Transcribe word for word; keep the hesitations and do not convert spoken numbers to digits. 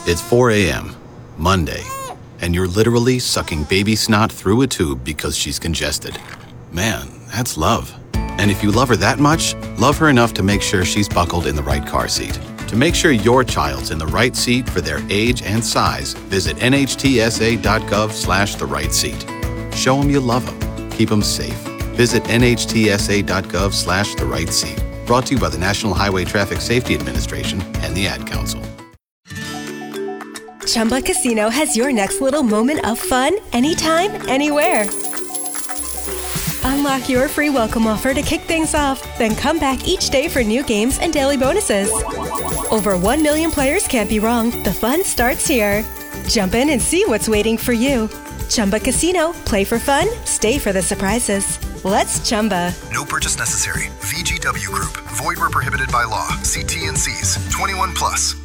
It's four a.m., Monday, and you're literally sucking baby snot through a tube because she's congested. Man, that's love. And if you love her that much, love her enough to make sure she's buckled in the right car seat. To make sure your child's in the right seat for their age and size, visit nhtsa.gov slash the right seat. Show them you love them. Keep them safe. Visit nhtsa.gov slash the right seat. Brought to you by the National Highway Traffic Safety Administration and the Ad Council. Chumba Casino has your next little moment of fun anytime, anywhere. Unlock your free welcome offer to kick things off, then come back each day for new games and daily bonuses. Over one million players can't be wrong. The fun starts here. Jump in and see what's waiting for you. Chumba Casino. Play for fun. Stay for the surprises. Let's Chumba. No purchase necessary. V G W Group. Void where prohibited by law. See T N Cs. twenty-one plus.